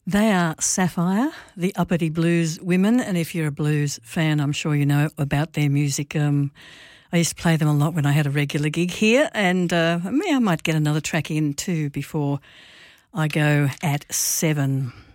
They are Sapphire, the Uppity Blues Women, and if you're a blues fan, I'm sure you know about their music. I used to play them a lot when I had a regular gig here, and I might get another track in too before I go at 7.